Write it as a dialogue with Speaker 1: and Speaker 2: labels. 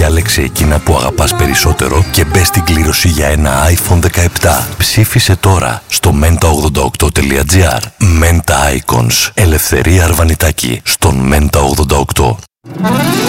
Speaker 1: διάλεξε εκείνα που αγαπάς περισσότερο και μπες στην κλήρωση για ένα iPhone 17. Ψήφισε τώρα στο menta88.gr. Menta Icons. Ελευθερία Αρβανιτάκη στον Menta 88.